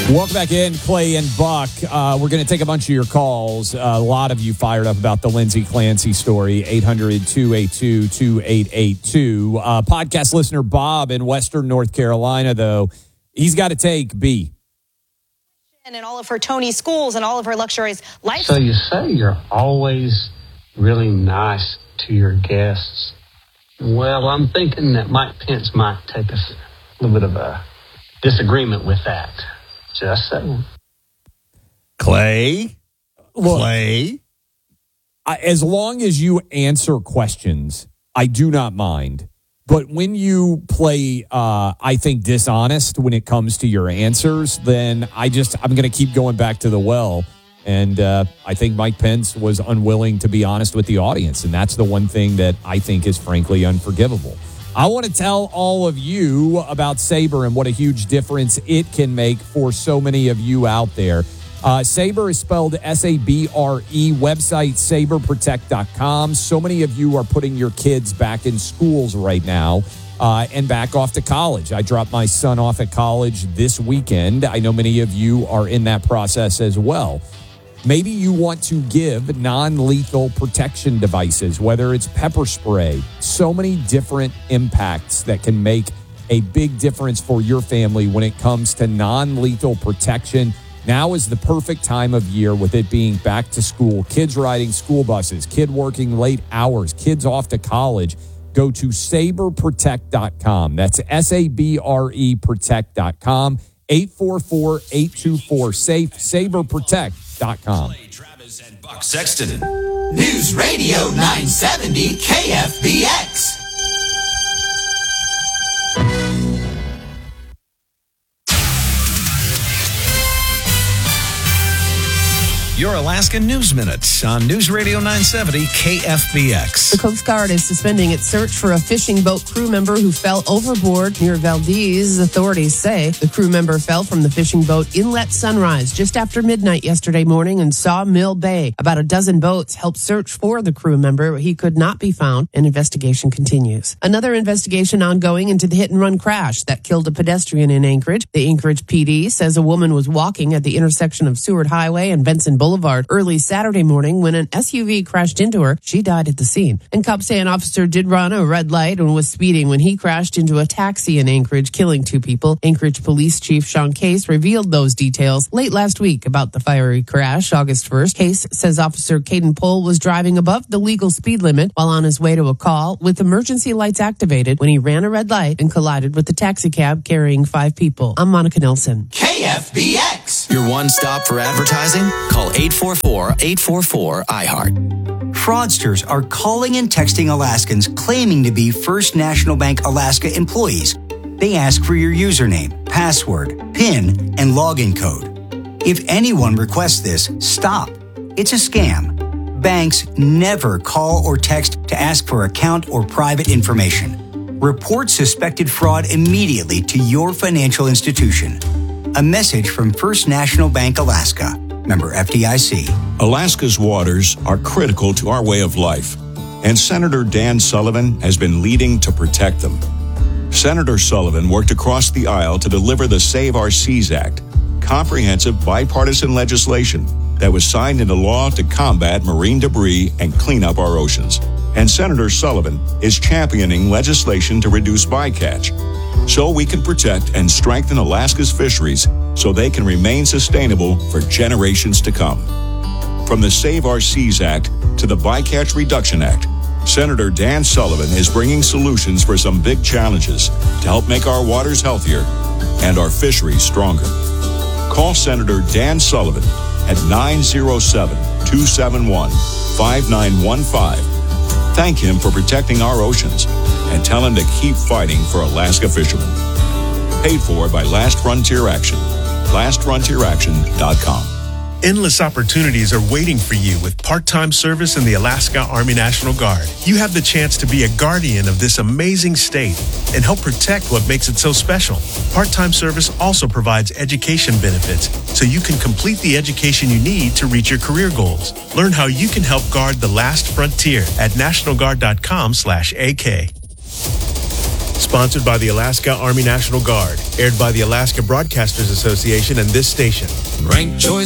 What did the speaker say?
Welcome back in, Clay and Buck. We're going to take a bunch of your calls. A lot of you fired up about the Lindsay Clancy story, 800-282-2882. Podcast listener Bob in Western North Carolina, though, he's got to take B. And all of her Tony schools and all of her luxurious life. So you say you're always really nice to your guests. Well, I'm thinking that Mike Pence might take a little bit of a disagreement with that. Just saying. Clay? Look, Clay? as long as you answer questions, I do not mind. But when you play, I think, dishonest when it comes to your answers, then I'm going to keep going back to the well. And I think Mike Pence was unwilling to be honest with the audience. And that's the one thing that I think is frankly unforgivable. I want to tell all of you about Sabre and what a huge difference it can make for so many of you out there. Sabre is spelled Sabre, website saberprotect.com. So many of you are putting your kids back in schools right now and back off to college. I dropped my son off at college this weekend. I know many of you are in that process as well. Maybe you want to give non-lethal protection devices, whether it's pepper spray, so many different impacts that can make a big difference for your family when it comes to non-lethal protection. Now is the perfect time of year with it being back to school, kids riding school buses, kid working late hours, kids off to college. Go to saberprotect.com. That's SABRE protect.com. 844-824-SAFE, saberprotect.com. Travis and Buck Sexton. News Radio 970 KFBX. Your Alaska News Minutes on News Radio 970 KFBX. The Coast Guard is suspending its search for a fishing boat crew member who fell overboard near Valdez. Authorities say the crew member fell from the fishing boat Inlet Sunrise just after midnight yesterday morning in Sawmill Bay. About a dozen boats helped search for the crew member, but he could not be found. An investigation continues. Another investigation ongoing into the hit-and-run crash that killed a pedestrian in Anchorage. The Anchorage PD says a woman was walking at the intersection of Seward Highway and Benson Boulevard early Saturday morning when an SUV crashed into her. She died at the scene. And cops say an officer did run a red light and was speeding when he crashed into a taxi in Anchorage, killing two people. Anchorage Police Chief Sean Case revealed those details late last week about the fiery crash, August 1st. Case says Officer Caden Pohl was driving above the legal speed limit while on his way to a call with emergency lights activated when he ran a red light and collided with the taxi cab carrying 5 people. I'm Monica Nelson. KFBX. Your one stop for advertising? Call 844-844-iHeart. Fraudsters are calling and texting Alaskans claiming to be First National Bank Alaska employees. They ask for your username, password, PIN, and login code. If anyone requests this, stop. It's a scam. Banks never call or text to ask for account or private information. Report suspected fraud immediately to your financial institution. A message from First National Bank Alaska, member FDIC. Alaska's waters are critical to our way of life, and Senator Dan Sullivan has been leading to protect them. Senator Sullivan worked across the aisle to deliver the Save Our Seas Act, comprehensive bipartisan legislation that was signed into law to combat marine debris and clean up our oceans. And Senator Sullivan is championing legislation to reduce bycatch, so we can protect and strengthen Alaska's fisheries so they can remain sustainable for generations to come. From the Save Our Seas Act to the Bycatch Reduction Act, Senator Dan Sullivan is bringing solutions for some big challenges to help make our waters healthier and our fisheries stronger. Call Senator Dan Sullivan at 907-271-5915. Thank him for protecting our oceans and tell him to keep fighting for Alaska fishermen. Paid for by Last Frontier Action. LastFrontierAction.com. Endless opportunities are waiting for you with part-time service in the Alaska Army National Guard. You have the chance to be a guardian of this amazing state and help protect what makes it so special. Part-time service also provides education benefits, so you can complete the education you need to reach your career goals. Learn how you can help guard the last frontier at nationalguard.com/AK. Sponsored by the Alaska Army National Guard. Aired by the Alaska Broadcasters Association and this station. Ranked choice